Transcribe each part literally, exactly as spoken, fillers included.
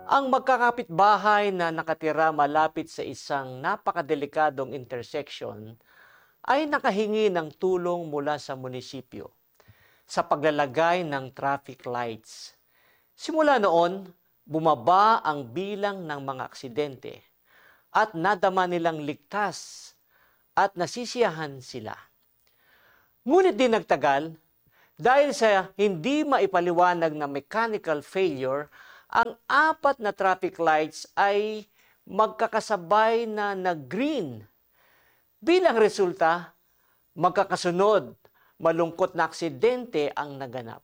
Ang magkakapitbahay na nakatira malapit sa isang napakadelikadong intersection ay nakahingi ng tulong mula sa munisipyo sa paglalagay ng traffic lights. Simula noon, bumaba ang bilang ng mga aksidente at nadama nilang ligtas at nasisiyahan sila. Ngunit di nagtagal, dahil sa hindi maipaliwanag na mechanical failure, ang apat na traffic lights ay magkakasabay na nag-green. Bilang resulta, magkakasunod, malungkot na aksidente ang naganap.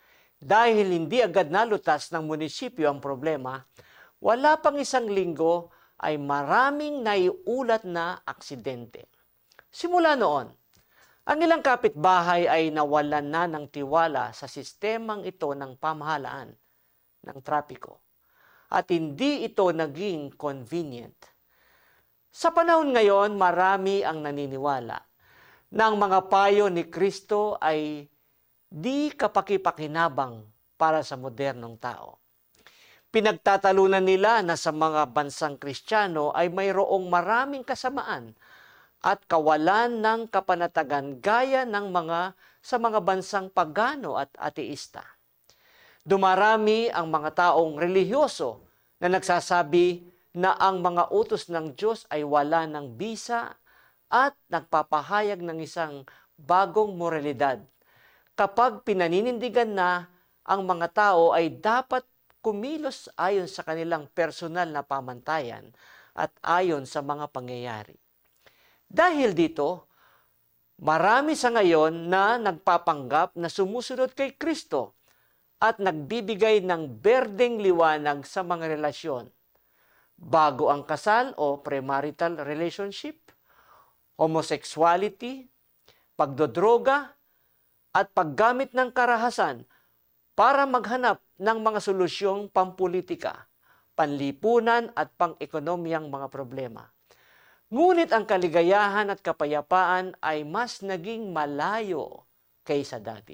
Dahil hindi agad nalutas ng munisipyo ang problema, wala pang isang linggo ay maraming naiulat na aksidente. Simula noon, ang ilang kapitbahay ay nawalan na ng tiwala sa sistemang ito ng pamahalaan ng trapiko at hindi ito naging convenient. Sa panahon ngayon, marami ang naniniwala na ang mga payo ni Kristo ay di kapakipakinabang para sa modernong tao. Pinagtatalunan nila na sa mga bansang Kristiyano ay mayroong maraming kasamaan at kawalan ng kapanatagan gaya ng mga sa mga bansang pagano at ateista. Dumarami ang mga taong relihiyoso na nagsasabi na ang mga utos ng Diyos ay wala ng bisa at nagpapahayag ng isang bagong moralidad. Kapag pinaninindigan na ang mga tao ay dapat kumilos ayon sa kanilang personal na pamantayan at ayon sa mga pangyayari. Dahil dito, marami sa ngayon na nagpapanggap na sumusunod kay Kristo at nagbibigay ng berdeng liwanag sa mga relasyon. Bago ang kasal o premarital relationship, homosexuality, pagdodroga, at paggamit ng karahasan para maghanap ng mga solusyong pampolitika, panlipunan at pang-ekonomiyang mga problema. Ngunit ang kaligayahan at kapayapaan ay mas naging malayo kaysa dati.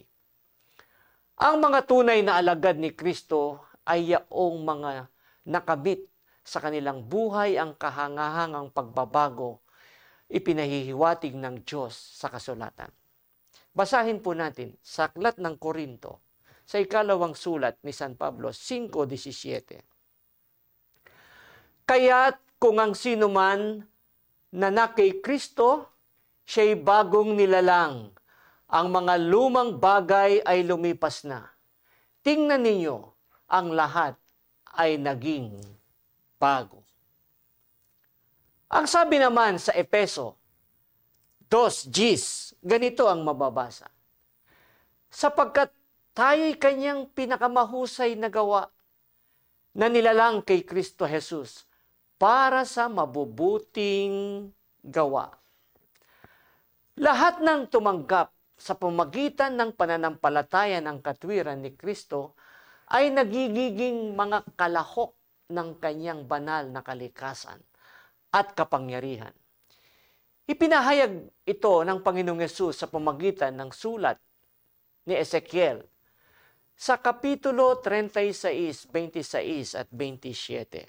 Ang mga tunay na alagad ni Kristo ay yaong mga nakabit sa kanilang buhay ang kahangahangang pagbabago, ipinahihiwatig ng Diyos sa kasulatan. Basahin po natin sa Aklat ng Korinto, sa ikalawang sulat ni San Pablo, five seventeen. Kaya't kung ang sino man na na kay Kristo, siya'y bagong nilalang. Ang mga lumang bagay ay lumipas na. Tingnan ninyo, ang lahat ay naging bago. Ang sabi naman sa Efeso two Gs, ganito ang mababasa. Sapagkat tayo'y kanyang pinakamahusay na gawa na nilalang kay Kristo Jesus para sa mabubuting gawa. Lahat ng tumanggap sa pamagitan ng pananampalataya ng katwiran ni Kristo ay nagiging mga kalahok ng kanyang banal na kalikasan at kapangyarihan. Ipinahayag ito ng Panginoong Yesus sa pamagitan ng sulat ni Ezekiel sa Kapitulo thirty-six, twenty-six at twenty-seven.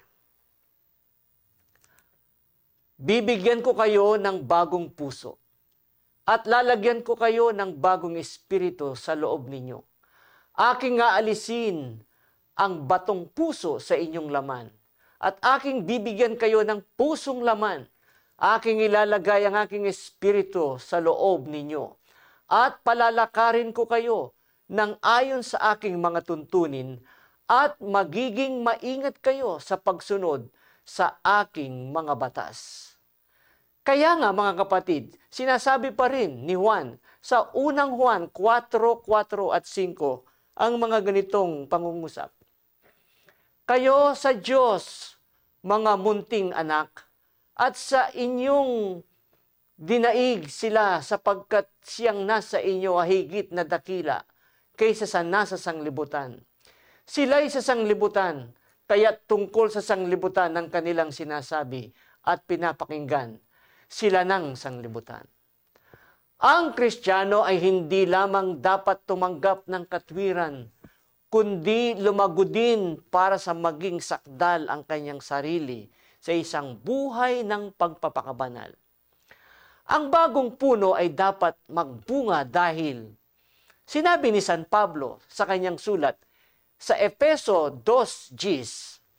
Bibigyan ko kayo ng bagong puso at lalagyan ko kayo ng bagong espiritu sa loob ninyo. Aking aalisin ang batong puso sa inyong laman at aking bibigyan kayo ng pusong laman. Aking ilalagay ang aking espiritu sa loob ninyo at palalakarin ko kayo ng ayon sa aking mga tuntunin at magiging maingat kayo sa pagsunod sa aking mga batas. Kaya nga mga kapatid, sinasabi pa rin ni Juan sa unang Juan four, four at five ang mga ganitong pangungusap. Kayo sa Diyos, mga munting anak, at sa inyong dinaig sila sapagkat siyang nasa inyo ay higit na dakila kaysa sa nasa sanglibutan. Sila'y sa sanglibutan, kaya't tungkol sa sanglibutan ng kanilang sinasabi at pinapakinggan, sila ng sanglibutan. Ang Kristiyano ay hindi lamang dapat tumanggap ng katwiran kundi lumago din para sa maging sakdal ang kanyang sarili sa isang buhay ng pagpapakabanal. Ang bagong puno ay dapat magbunga dahil sinabi ni San Pablo sa kanyang sulat sa Efeso two Gs,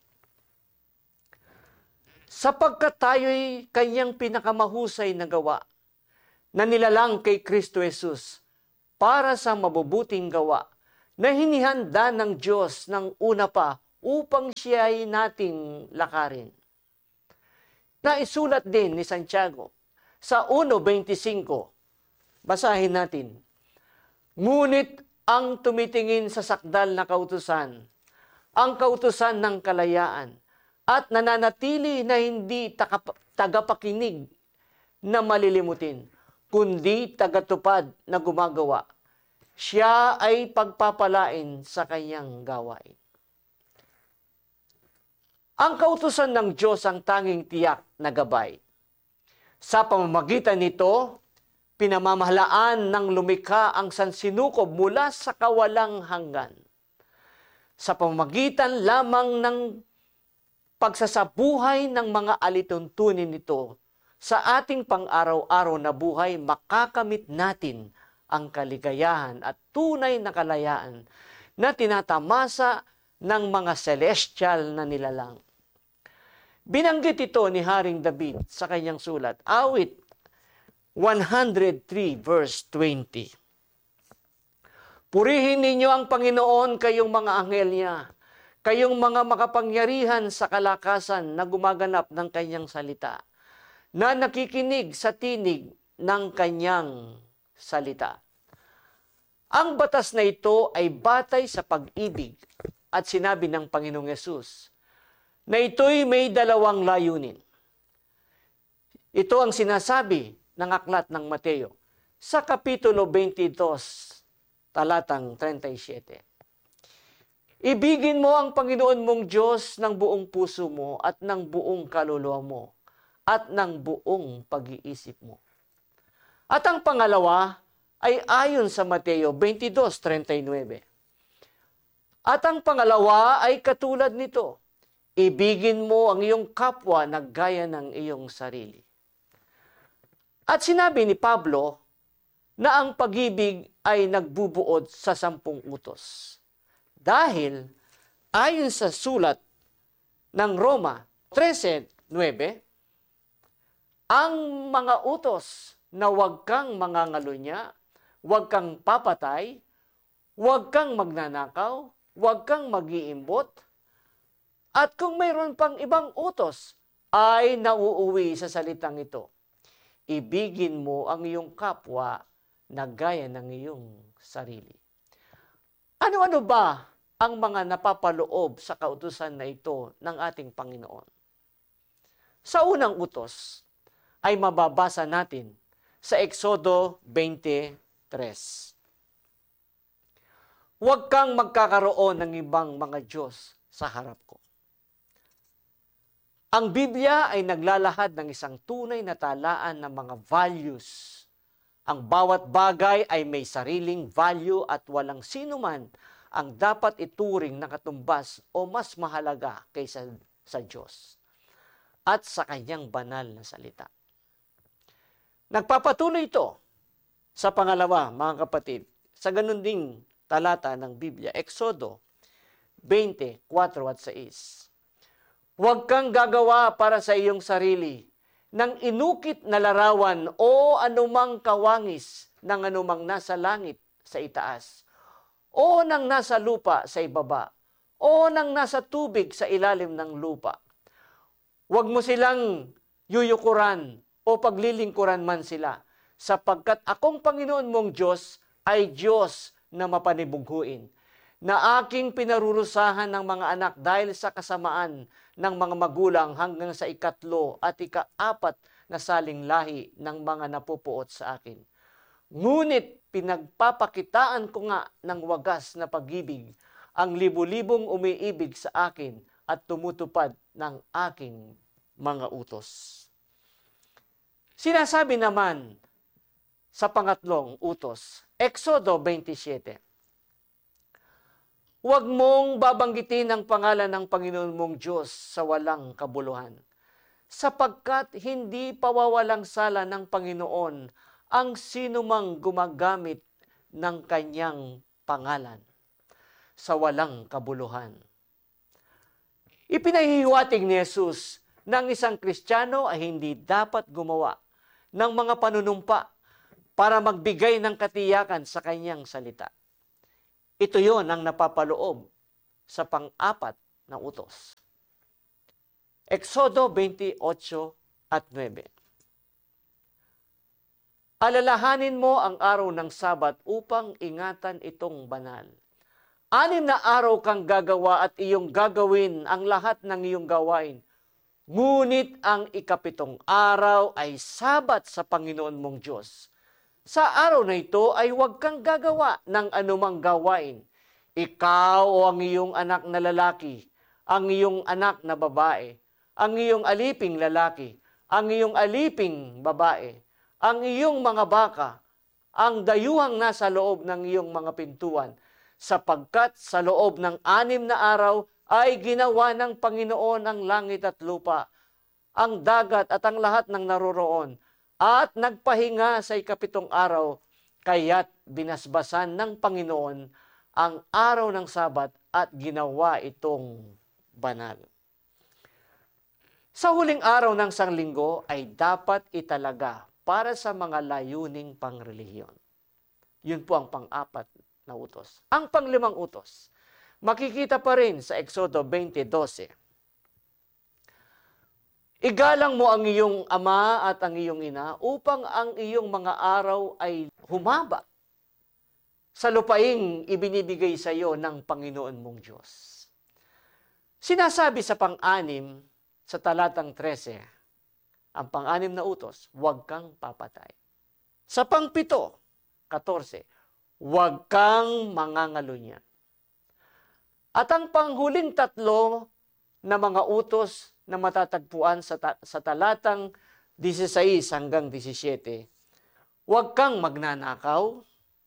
sapagkat tayo'y kanyang pinakamahusay na gawa na nilalang kay Kristo Jesus para sa mabubuting gawa na hinihanda ng Diyos ng una pa upang siya'y nating lakarin. Naisulat din ni Santiago sa one twenty-five, basahin natin. Ngunit ang tumitingin sa sakdal na kautusan, ang kautusan ng kalayaan, at nananatili na hindi tagapakinig na malilimutin, kundi tagatupad na gumagawa, siya ay pagpapalain sa kanyang gawain. Ang kautusan ng Diyos ang tanging tiyak na gabay. Sa pamamagitan nito, pinamamahalaan ng lumikha ang sansinukob mula sa kawalang hanggan. Sa pamamagitan lamang ng pagsasabuhay ng mga alituntunin nito, sa ating pang-araw-araw na buhay, makakamit natin ang kaligayahan at tunay na kalayaan na tinatamasa ng mga celestial na nilalang. Binanggit ito ni Haring David sa kanyang sulat, awit one oh three verse twenty. Purihin ninyo ang Panginoon, kayong mga anghel niya, kayong mga makapangyarihan sa kalakasan na gumaganap ng kanyang salita, na nakikinig sa tinig ng kanyang salita. Ang batas na ito ay batay sa pag-ibig at sinabi ng Panginoong Yesus na ito'y may dalawang layunin. Ito ang sinasabi ng aklat ng Mateo sa Kapitulo twenty-two, talatang thirty-seven. Ibigin mo ang Panginoon mong Diyos ng buong puso mo at ng buong kaluluwa mo at ng buong pag-iisip mo. At ang pangalawa ay ayon sa Mateo twenty-two thirty-nine. At ang pangalawa ay katulad nito, ibigin mo ang iyong kapwa na gaya ng iyong sarili. At sinabi ni Pablo na ang pag-ibig ay nagbubuod sa sampung utos. Dahil ayon sa sulat ng Roma thirteen nine, ang mga utos na huwag kang mangangalunya, huwag kang papatay, huwag kang magnanakaw, huwag kang mag-iimbot, at kung mayroon pang ibang utos, ay nauuwi sa salitang ito. Ibigin mo ang iyong kapwa na gaya ng iyong sarili. Ano-ano ba ang mga napapaloob sa kautusan na ito ng ating Panginoon? Sa unang utos ay mababasa natin sa Exodo twenty-three. Huwag kang magkakaroon ng ibang mga Diyos sa harap ko. Ang Biblia ay naglalahad ng isang tunay na talaan ng mga values. Ang bawat bagay ay may sariling value at walang sino man ang dapat ituring na katumbas o mas mahalaga kaysa sa Diyos at sa kanyang banal na salita. Nagpapatuloy ito sa pangalawa, mga kapatid, sa ganun ding talata ng Biblia, Exodo twenty-four at six. Huwag kang gagawa para sa iyong sarili ng inukit na larawan o anumang kawangis ng anumang nasa langit sa itaas, o ng nasa lupa sa ibaba, o ng nasa tubig sa ilalim ng lupa. Huwag mo silang yuyukuran o paglilingkuran man sila, sapagkat akong Panginoon mong Diyos ay Diyos na mapanibughuin, na aking pinarurusahan ng mga anak dahil sa kasamaan ng mga magulang hanggang sa ikatlo at ikaapat na saling lahi ng mga napupuot sa akin. Ngunit pinagpapakitaan ko nga ng wagas na pag-ibig ang libu-libong umiibig sa akin at tumutupad ng aking mga utos. Sinasabi naman sa pangatlong utos, Exodo twenty-seven. Huwag mong babanggitin ang pangalan ng Panginoon mong Diyos sa walang kabuluhan, sapagkat hindi pawawalang sala ng Panginoon ang sinumang gumagamit ng kanyang pangalan sa walang kabuluhan. Ipinahihiwatig ni Jesus na ang isang Kristiyano ay hindi dapat gumawa ng mga panunumpa para magbigay ng katiyakan sa kanyang salita. Ito yon ang napapaloob sa pang-apat na utos. Exodo twenty-eight at nine. Alalahanin mo ang araw ng Sabat upang ingatan itong banal. Anim na araw kang gagawa at iyong gagawin ang lahat ng iyong gawain. Ngunit ang ikapitong araw ay Sabat sa Panginoon mong Diyos. Sa araw na ito ay huwag kang gagawa ng anumang gawain. Ikaw o ang iyong anak na lalaki, ang iyong anak na babae, ang iyong aliping lalaki, ang iyong aliping babae, ang iyong mga baka, ang dayuhang nasa loob ng iyong mga pintuan, sapagkat sa loob ng anim na araw ay ginawa ng Panginoon ang langit at lupa, ang dagat at ang lahat ng naroroon, at nagpahinga sa ikapitong araw, kaya't binasbasan ng Panginoon ang araw ng Sabat at ginawa itong banal. Sa huling araw ng sanglinggo ay dapat italaga para sa mga layuning pangrelihiyon. Yun po ang pang-apat na utos. Ang panglimang utos, makikita pa rin sa Exodo twenty twelve. Igalang mo ang iyong ama at ang iyong ina upang ang iyong mga araw ay humaba sa lupaing ibinibigay sa iyo ng Panginoon mong Diyos. Sinasabi sa pang-anim sa talatang thirteen, ang pang-anim na utos, huwag kang papatay. Sa pang-pito, fourteen, huwag kang mangangalunya. At ang panghuling tatlo na mga utos na matatagpuan sa, ta- sa talatang sixteen hanggang seventeen. Huwag kang magnanakaw,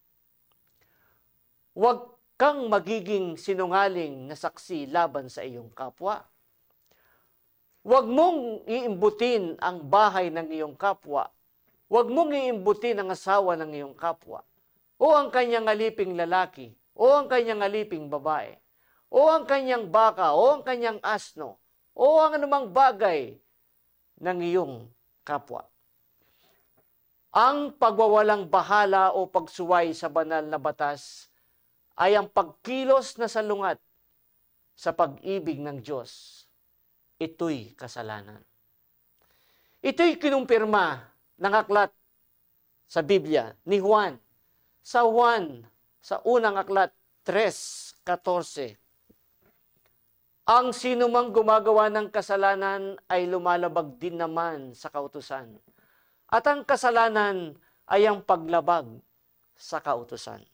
huwag kang magiging sinungaling na saksi laban sa iyong kapwa, huwag mong iimbutin ang bahay ng iyong kapwa, huwag mong iimbutin ang asawa ng iyong kapwa, o ang kanyang aliping lalaki, o ang kanyang aliping babae, o ang kanyang baka, o ang kanyang asno, o ang anumang bagay ng iyong kapwa. Ang pagwawalang bahala o pagsuway sa banal na batas ay ang pagkilos na salungat sa pag-ibig ng Diyos. Ito'y kasalanan. Ito'y kinumpirma ng aklat sa Biblia ni Juan. Sa Juan, sa unang aklat, three fourteen. Ang sinumang gumagawa ng kasalanan ay lumalabag din naman sa kautusan. At ang kasalanan ay ang paglabag sa kautusan.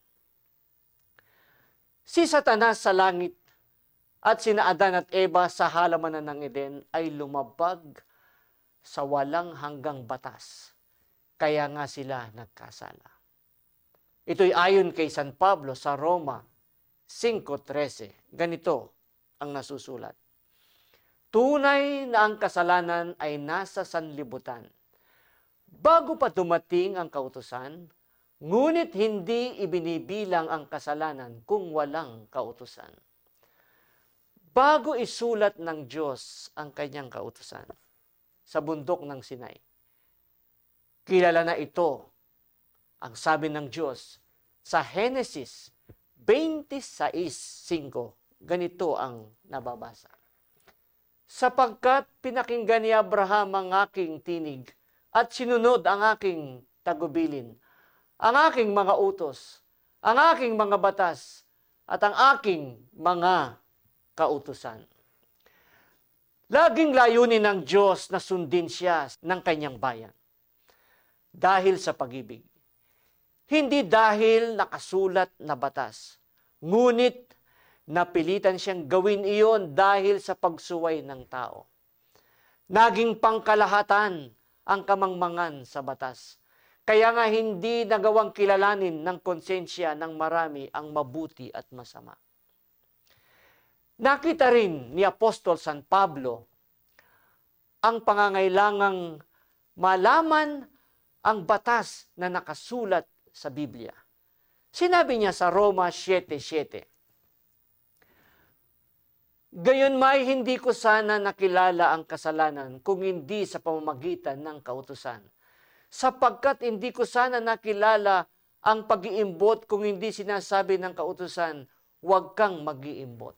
Si Satanas sa langit at sina Adan at Eva sa halamanan ng Eden ay lumabag sa walang hanggang batas. Kaya nga sila nagkasala. Ito'y ayon kay San Pablo sa Roma five thirteen. Ganito ang nasusulat. Tunay na ang kasalanan ay nasa sanlibutan. Bago pa dumating ang kautusan, ngunit hindi ibinibilang ang kasalanan kung walang kautusan. Bago isulat ng Diyos ang kanyang kautusan sa bundok ng Sinai, kilala na ito ang sabi ng Diyos sa Genesis twenty-six five. Ganito ang nababasa. Sapagkat pinakinggan ni Abraham ang aking tinig at sinunod ang aking tagubilin, ang aking mga utos, ang aking mga batas, at ang aking mga kautusan. Laging layunin ng Diyos na sundin siya ng kanyang bayan. Dahil sa pag-ibig. Hindi dahil nakasulat na batas, ngunit napilitan siyang gawin iyon dahil sa pagsuway ng tao. Naging pangkalahatan ang kamangmangan sa batas. Kaya nga hindi nagawang kilalanin ng konsensya ng marami ang mabuti at masama. Nakita rin ni Apostol San Pablo ang pangangailangang malaman ang batas na nakasulat sa Biblia. Sinabi niya sa Roma seven seven, "Gayon may hindi ko sana nakilala ang kasalanan kung hindi sa pamamagitan ng kautusan. Sapagkat hindi ko sana nakilala ang pag-iimbot kung hindi sinasabi ng kautusan, huwag kang mag-iimbot."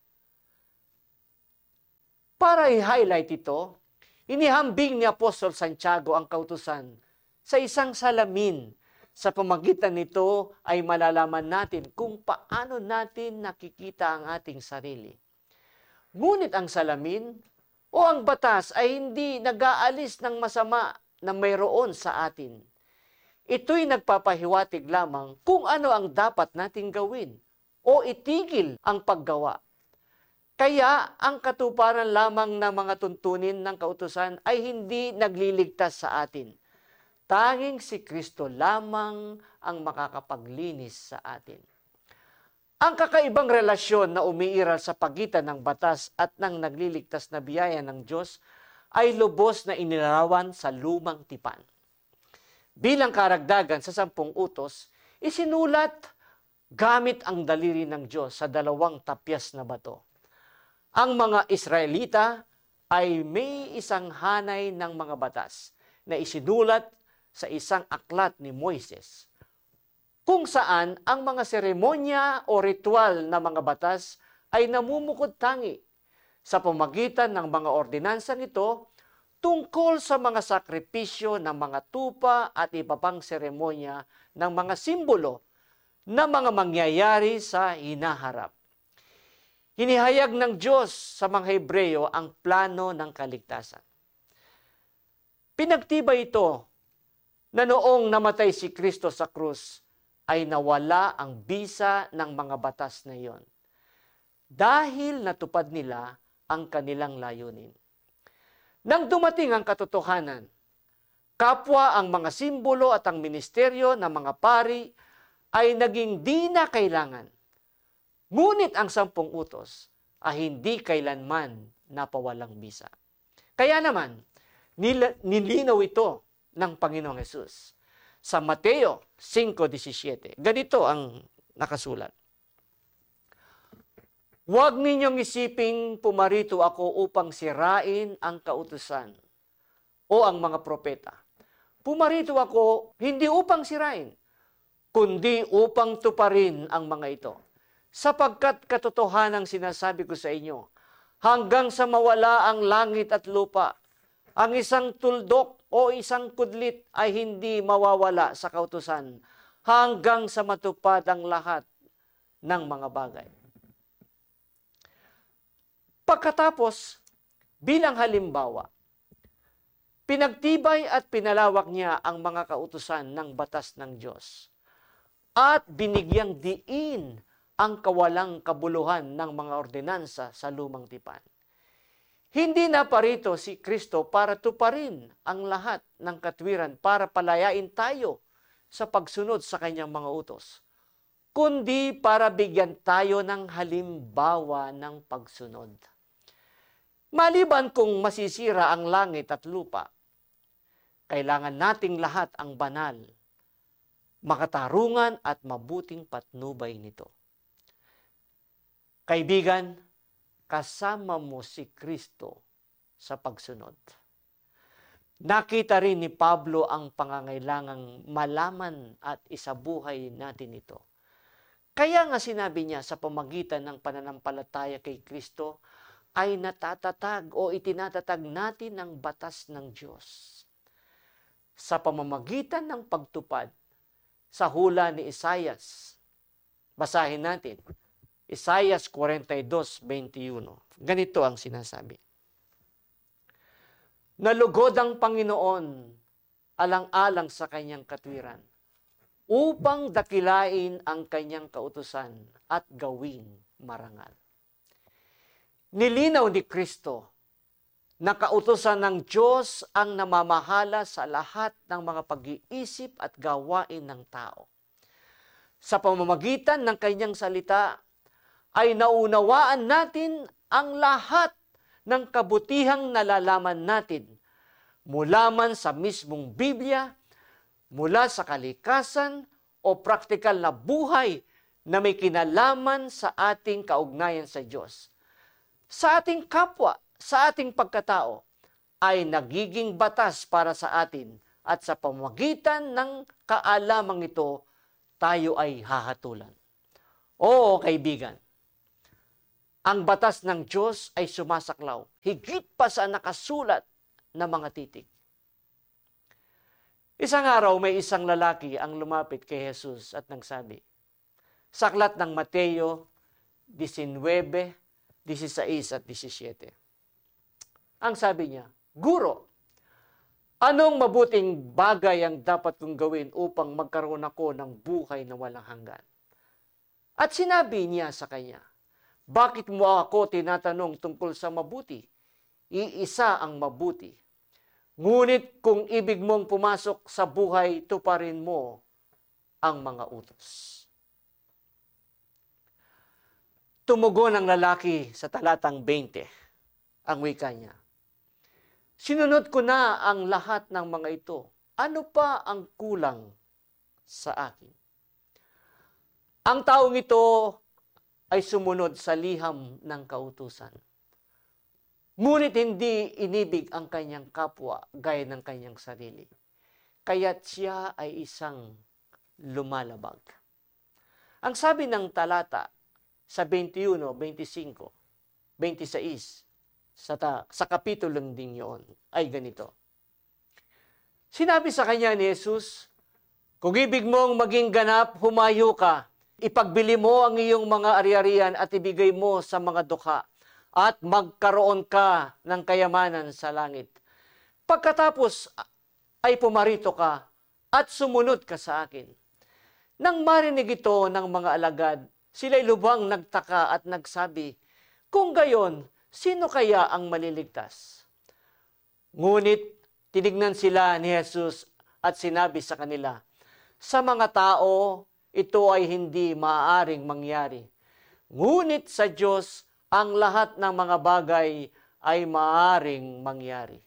Para i-highlight ito, inihambing ni Apostol Santiago ang kautusan sa isang salamin. Sa pamagitan nito ay malalaman natin kung paano natin nakikita ang ating sarili. Ngunit ang salamin o ang batas ay hindi nag-aalis ng masama na mayroon sa atin. Ito'y nagpapahiwatig lamang kung ano ang dapat nating gawin o itigil ang paggawa. Kaya ang katuparan lamang ng mga tuntunin ng kautusan ay hindi nagliligtas sa atin. Tanging si Kristo lamang ang makakapaglinis sa atin. Ang kakaibang relasyon na umiiral sa pagitan ng batas at ng nagliligtas na biyaya ng Diyos ay lubos na inilarawan sa lumang tipan. Bilang karagdagan sa sampung utos, isinulat gamit ang daliri ng Diyos sa dalawang tapyas na bato. Ang mga Israelita ay may isang hanay ng mga batas na isinulat sa isang aklat ni Moises, kung saan ang mga seremonya o ritual na mga batas ay namumukod tangi sa pamagitan ng mga ordinansa nito tungkol sa mga sakripisyo ng mga tupa at iba pang seremonya ng mga simbolo na mga mangyayari sa hinaharap. Hinihayag ng Diyos sa mga Hebreyo ang plano ng kaligtasan. Pinagtibay ito na noong namatay si Kristo sa krus ay nawala ang bisa ng mga batas na iyon dahil natupad nila ang kanilang layunin. Nang dumating ang katotohanan, kapwa ang mga simbolo at ang ministeryo ng mga pari ay naging di na kailangan. Ngunit ang sampung utos ay hindi kailanman napawalang bisa. Kaya naman, nil- nilinaw ito ng Panginoong Hesus. Sa Mateo five seventeen, ganito ang nakasulat. "Huwag ninyong isiping pumarito ako upang sirain ang kautusan o ang mga propeta. Pumarito ako hindi upang sirain, kundi upang tuparin ang mga ito. Sapagkat katotohanang sinasabi ko sa inyo, hanggang sa mawala ang langit at lupa, ang isang tuldok o isang kudlit ay hindi mawawala sa kautusan hanggang sa matupad ang lahat ng mga bagay." Pagkatapos, bilang halimbawa, pinagtibay at pinalawak niya ang mga kautusan ng batas ng Diyos at binigyang diin ang kawalang kabuluhan ng mga ordinansa sa lumang tipan. Hindi na parito si Kristo para tuparin ang lahat ng katwiran para palayain tayo sa pagsunod sa kanyang mga utos, kundi para bigyan tayo ng halimbawa ng pagsunod. Maliban kung masisira ang langit at lupa, kailangan nating lahat ang banal, makatarungan at mabuting patnubay nito. Kaibigan, kasama mo si Kristo sa pagsunod. Nakita rin ni Pablo ang pangangailangang malaman at isabuhay natin ito. Kaya nga sinabi niya sa pamagitan ng pananampalataya kay Kristo ay natatatag o itinatatag natin ang batas ng Diyos. Sa pamamagitan ng pagtupad sa hula ni Isaias, basahin natin, Isaias forty-two twenty-one. Ganito ang sinasabi. "Nalugod ang Panginoon alang-alang sa kanyang katwiran, upang dakilain ang kanyang kautusan at gawing marangal." Nilinaw ni Kristo na kautusan ng Diyos ang namamahala sa lahat ng mga pag-iisip at gawain ng tao. Sa pamamagitan ng kanyang salita, ay naunawaan natin ang lahat ng kabutihang nalalaman natin mula man sa mismong Biblia, mula sa kalikasan o praktikal na buhay na may kinalaman sa ating kaugnayan sa Diyos. Sa ating kapwa, sa ating pagkatao, ay nagiging batas para sa atin at sa pamamagitan ng kaalamang ito, tayo ay hahatulan. Oo, kaibigan, ang batas ng Diyos ay sumasaklaw, higit pa sa nakasulat na mga titik. Isang araw, may isang lalaki ang lumapit kay Jesus at nagsabi, sa aklat ng Mateo nineteen, sixteen at seventeen. Ang sabi niya, Guro, anong mabuting bagay ang dapat kong gawin upang magkaroon ako ng buhay na walang hanggan? At sinabi niya sa kanya, bakit mo ako tinatanong tungkol sa mabuti? Iisa ang mabuti. Ngunit kung ibig mong pumasok sa buhay, tuparin mo ang mga utos. Tumugon ang lalaki sa talatang twenty, ang wika niya. Sinunod ko na ang lahat ng mga ito. Ano pa ang kulang sa akin? Ang taong ito ay sumunod sa liham ng kautusan. Ngunit hindi inibig ang kanyang kapwa gaya ng kanyang sarili. Kaya't siya ay isang lumalabag. Ang sabi ng talata sa twenty-one, twenty-five, twenty-six, sa, ta, sa kapitulong din yun, ay ganito. Sinabi sa kanya ni Jesus, kung ibig mong maging ganap, humayo ka, ipagbili mo ang iyong mga ari-arian at ibigay mo sa mga dukha, at magkaroon ka ng kayamanan sa langit. Pagkatapos ay pumarito ka at sumunod ka sa akin. Nang marinig ito ng mga alagad, sila'y lubhang nagtaka at nagsabi, kung gayon, sino kaya ang maliligtas? Ngunit tinignan sila ni Jesus at sinabi sa kanila, sa mga tao, ito ay hindi maaaring mangyari. Ngunit sa Diyos, ang lahat ng mga bagay ay maaaring mangyari.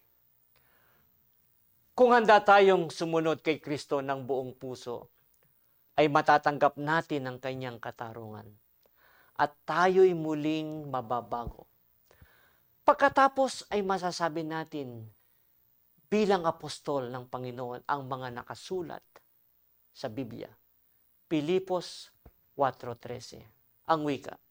Kung handa tayong sumunod kay Kristo ng buong puso, ay matatanggap natin ang kanyang katarungan at tayo'y muling mababago. Pagkatapos ay masasabi natin bilang apostol ng Panginoon ang mga nakasulat sa Biblia. Pilipos four thirteen, ang wika.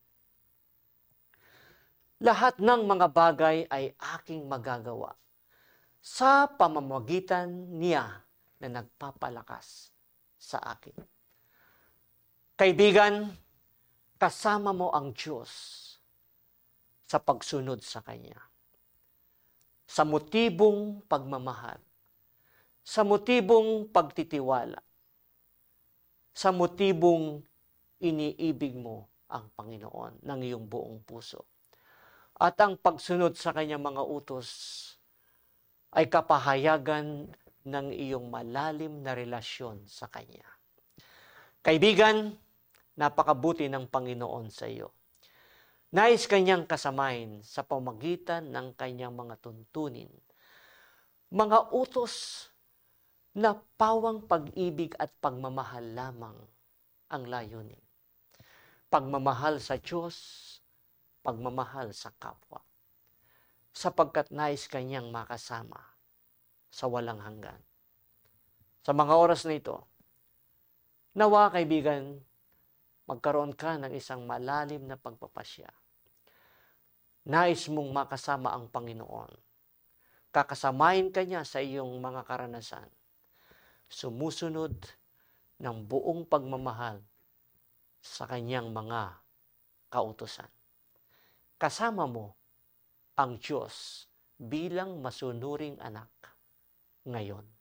Lahat ng mga bagay ay aking magagawa sa pamamagitan niya na nagpapalakas sa akin. Kaibigan, kasama mo ang Diyos sa pagsunod sa Kanya. Sa motibong pagmamahal, sa motibong pagtitiwala, sa motibong iniibig mo ang Panginoon ng iyong buong puso. At ang pagsunod sa kanyang mga utos ay kapahayagan ng iyong malalim na relasyon sa Kanya. Kaibigan, napakabuti ng Panginoon sa iyo. Nais Kanyang kasamain sa pamagitan ng Kanyang mga tuntunin, mga utos na pawang pag-ibig at pagmamahal lamang ang layunin. Pagmamahal sa Diyos, pagmamahal sa kapwa, sapagkat nais Kanyang makasama sa walang hanggan. Sa mga oras na ito, nawa kaibigan, magkaroon ka ng isang malalim na pagpapasya. Nais mong makasama ang Panginoon. Kakasamahin ka niya sa iyong mga karanasan. Sumusunod ng buong pagmamahal sa Kanyang mga kautusan. Kasama mo ang Diyos bilang masunuring anak ngayon.